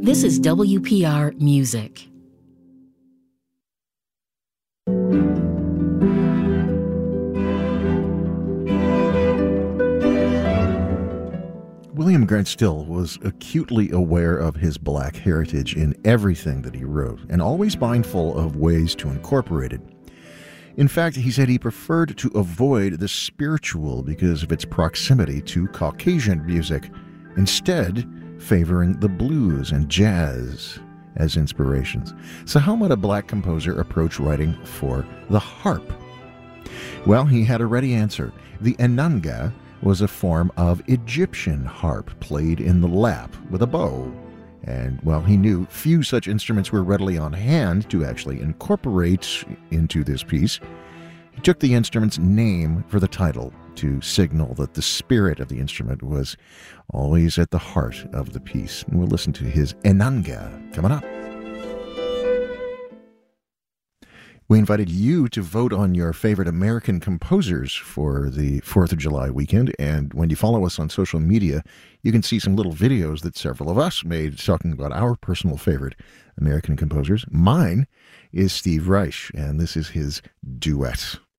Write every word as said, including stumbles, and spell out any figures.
This is W P R Music. William Grant Still was acutely aware of his black heritage in everything that he wrote, and always mindful of ways to incorporate it. In fact, he said he preferred to avoid the spiritual because of its proximity to Caucasian music, instead favoring the blues and jazz as inspirations. So how might a black composer approach writing for the harp? Well, he had a ready answer. The enanga was a form of Egyptian harp played in the lap with a bow. And, well, he knew few such instruments were readily on hand to actually incorporate into this piece. He took the instrument's name for the title to signal that the spirit of the instrument was always at the heart of the piece. And we'll listen to his enanga coming up. We invited you to vote on your favorite American composers for the fourth of July weekend, and when you follow us on social media, you can see some little videos that several of us made talking about our personal favorite American composers. Mine is Steve Reich, and this is his duet.